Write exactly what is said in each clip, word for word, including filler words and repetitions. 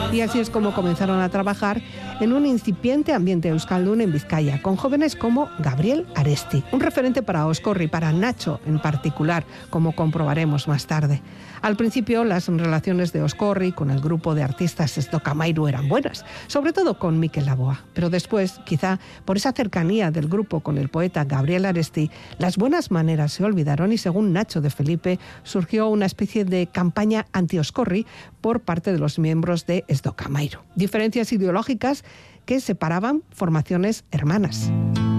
Y así es como comenzaron a trabajar en un incipiente ambiente euskaldun en Vizcaya, con jóvenes como Gabriel Aresti, un referente para Oscorri, para Nacho en particular, como comprobaremos más tarde. Al principio, las relaciones de Oscorri con el grupo de artistas Estocamairu eran buenas, sobre todo con Mikel Laboa. Pero después, quizá por esa cercanía del grupo con el poeta Gabriel Aresti, las buenas maneras se olvidaron y, según Nacho de Felipe, surgió una especie de campaña anti-Oscorri por parte de los miembros de Estocamairu. Diferencias ideológicas que separaban formaciones hermanas.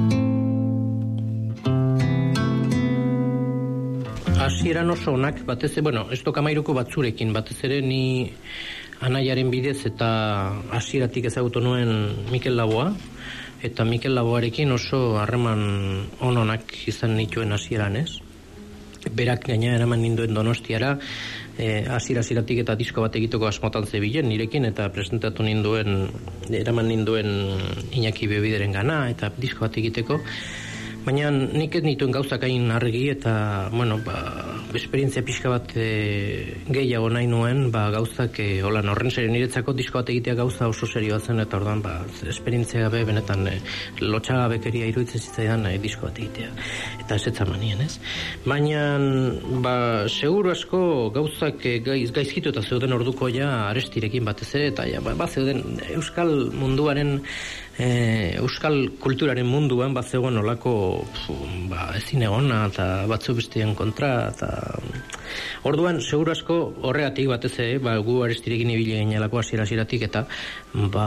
Hasieran oso onak, batez ere, bueno, Estocamairuko batzurekin, batez ere ni anaiaren bidez eta hasieratik ezagutu nuen Mikel Laboa, eta Mikel Laboarekin oso harreman ononak izan nituen hasieran, ez? Berak gaina eraman ninduen Donostiara, hasiera hasieratik eta disko bat egiteko asmotan zebilen nirekin, eta presentatu ninduen, eraman ninduen Iñaki Bebideren gana, eta disko bat egiteko. Baina nik ez nituen gauzak hain argi eta, bueno, ba, esperientzia pixka bat e, gehiago nahi nuen, ba, gauzak, e, hola, horren serio niretzako disko bat egitea gauza oso serioa zen, eta orduan, ba, esperientzia gabe, benetan, e, lotxagabekeria iruditzen zitzaidan e, disko bat egitea. Eta ez etza manien, ez? Baina, ba, seguru asko gauzak e, gaiz, gaizkituta zeuden orduko ja Arestirekin batez ere, eta ja, ba, ba zeuden Euskal munduaren E, Euskal kulturaren munduan bat zegoen olako ba, ezin egona eta batzu bestien kontra eta orduan seguru asko horregatik batez ere ba, gu Arestirekin ibili ginelako hasiera hasieratik eta ba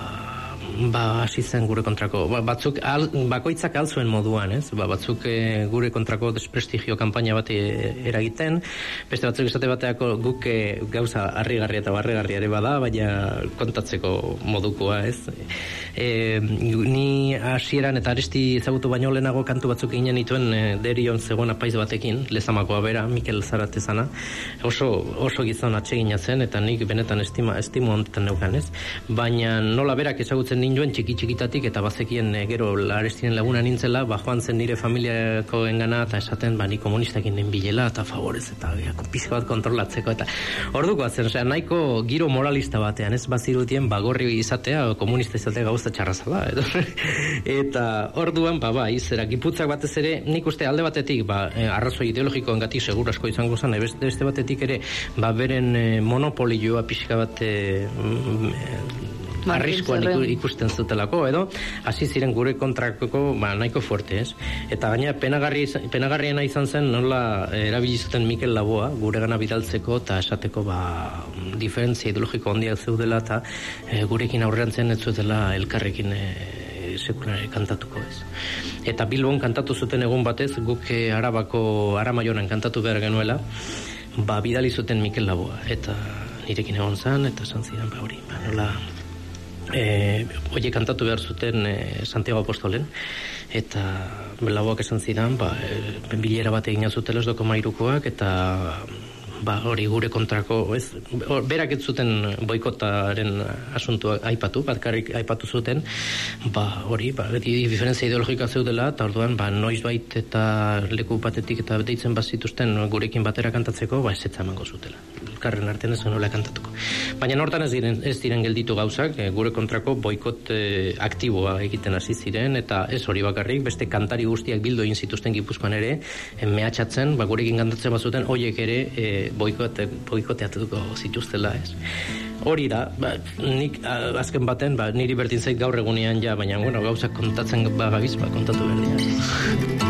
ba hasi zen gure kontrako ba, batzuk al, bakoitzak alzuen moduan, ez? Ba, batzuk e, gure kontrako desprestigio kanpaina bat e, eragiten, beste batzuk esate bateako guk e, gauza harrigarria eta barregarria ere bada, baina kontatzeko modukoa, ez? E, ni hasieran eta Aresti ezagutu baino lehenago kantu batzuk eginen nituen e, derion zegoen apaiz batekin, Lezamakoa bera, Mikel Zaratezana, oso, oso gizon atsegina zen, eta nik benetan estima, estimo honetan neukan, ez? Baina nola berak ezagutzen ninduen txiki txikitatik eta bazekien e, gero Arestien laguna nintzela, ba joan zen nire familiako engana eta esaten ba ni komunistakin den bilela eta favorez eta ja, pizka bat kontrolatzeko eta orduko zen, osea nahiko giro moralista batean, ez bazirutien ba gorri izatea komunista izatea gauza txarra zela edo. Eta orduan ba bai, zera giputzak batez ere nik uste alde batetik ba e, arrazoi ideologikoengatik seguru asko izango zen, beste, beste batetik ere ba beren e, monopolioa pixka bat e, e, arriskuan ikusten zutelako edo hasi ziren gure kontrakoko ba, nahiko fuerte, ez? Eta gaina penagarri, penagarriena izan zen nola erabili zuten Mikel Laboa gure gana bidaltzeko eta esateko ba, diferentzia ideologiko handiak zeudela eta e, gurekin aurrerantzen ez zuetela elkarrekin e, sekulare kantatuko, ez? Eta Bilbon kantatu zuten egun batez guk e, Arabako Aramaionan kantatu behar genuela, ba bidali zuten Mikel Laboa eta nirekin egon zen eta esan ziren ba hori, ba nola E, oie kantatu behar zuten e, Santiago Apostolen eta Laboak esan zidan ba, e, bilera bat egin zutela Estocamairukoak eta ba, hori gure kontrako ez, berak ez zuten boikotaren asuntua aipatu, batkarrik aipatu zuten ba, hori, ba, diferentzia ideologika zeudela eta orduan ba, noizbait eta leku batetik eta deitzen bazituzten gurekin batera kantatzeko ba, ez etza emango zutela elkarren artean ez nola kantatuko. Baina hortan ez diren, ez diren gelditu gauzak, e, gure kontrako boikot e, aktiboa egiten hasi ziren, eta ez hori bakarrik, beste kantari guztiak bildu egin zituzten Gipuzkoan ere, e, mehatxatzen, ba, gurekin kantatzen bazuten, hoiek ere e, boikote, boikoteatuko zituztela, ez. Hori da, ba, nik a, azken baten, ba, niri berdin zait gaur egunean ja, baina bueno, gauzak kontatzen bagabiz, ba, kontatu berdian.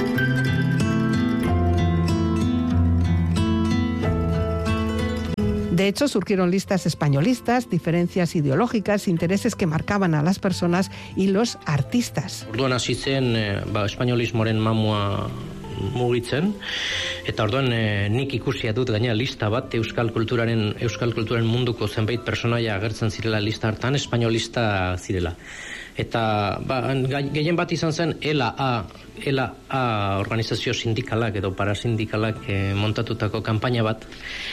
De hecho, surgieron listas españolistas, diferencias ideológicas, intereses que marcaban a las personas y los artistas. Orduan hasi zen, e, ba, espainolismoren mamua mugitzen, eta orduan e, nik ikusia dut gaina lista bat euskal kulturaren euskal kulturaren munduko zenbait personaia agertzen zirela lista hartan, espainolista zirela. Eta ba, gehien bat izan zen L A A, L A A organizazio sindikalak edo parasindikalak e, montatutako kanpaina bat.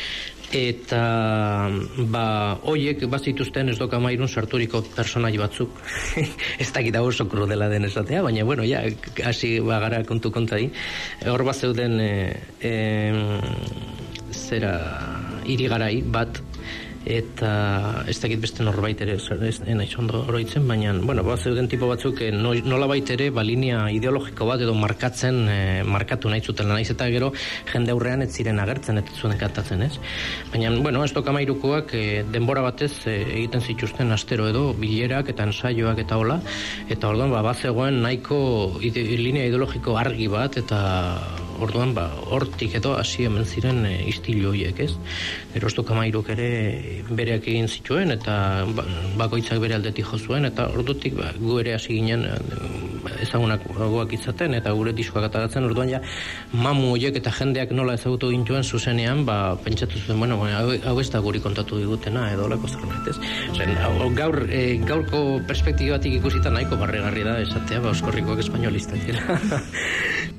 Eta ba hoiek bazituzten Estocamairun sarturiko personai batzuk. Ez dakit da oso krudela den esatea, baina bueno, ja hasi bagara kontu kontari. Hor bat zeuden e, e, zera hirigarai bat eta ez dakit beste norbait ere ez naiz ondo oroitzen, baina bueno, ba zeuden tipo batzuk nolabait ere ba linea ideologiko bat edo markatzen e, markatu nahi zuten naiz eta gero jende aurrean ez ziren agertzen ez zuen kantatzen, ez? Baina bueno, Asto Kamairukoak e, denbora batez e, egiten zituzten astero edo bilerak eta ensaioak eta hola, eta orduan ba bazegoen nahiko ide, linea ideologiko argi bat eta orduan ba hortik edo hasi hemen ziren e, istilu horiek, ez? Gero Asto Kamairuk ere bereak egin zituen eta ba, bakoitzak bere aldetik jo zuen eta ordutik ba, gu ere hasi ginen ezagunagoak izaten eta gure diskoak ateratzen, orduan ja mamu horiek eta jendeak nola ezagutu gintuen zuzenean, ba pentsatu zuen, bueno, hau, hau ez da guri kontatu digutena edo olako zerbait, ez? Ozen, gaur e, gaurko perspektibatik ikusita nahiko barregarri da esatea, ba Oskorrikoak espainolistak dira.